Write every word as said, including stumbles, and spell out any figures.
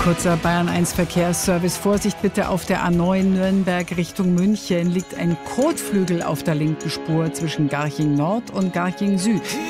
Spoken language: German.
Kurzer Bayern eins Verkehrsservice. Vorsicht bitte auf der A neun Nürnberg Richtung München. Liegt ein Kotflügel auf der linken Spur zwischen Garching Nord und Garching Süd.